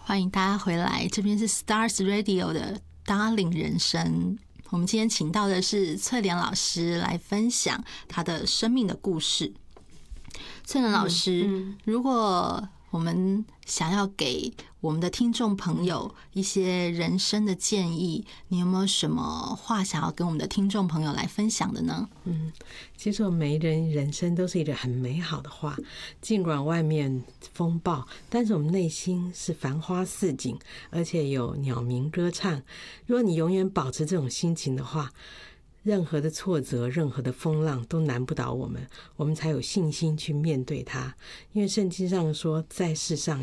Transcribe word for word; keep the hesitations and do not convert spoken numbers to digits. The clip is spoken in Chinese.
欢迎大家回来，这边是 Stars Radio 的 Darling 人生。我们今天请到的是翠莲老师来分享她的生命的故事。翠莲老师，嗯嗯、如果我们想要给我们的听众朋友一些人生的建议，你有没有什么话想要跟我们的听众朋友来分享的呢？ 嗯，其实我们每一人人生都是一个很美好的话，尽管外面风暴，但是我们内心是繁花似锦，而且有鸟鸣歌唱。如果你永远保持这种心情的话，任何的挫折，任何的风浪都难不倒我们，我们才有信心去面对它。因为圣经上说，在世上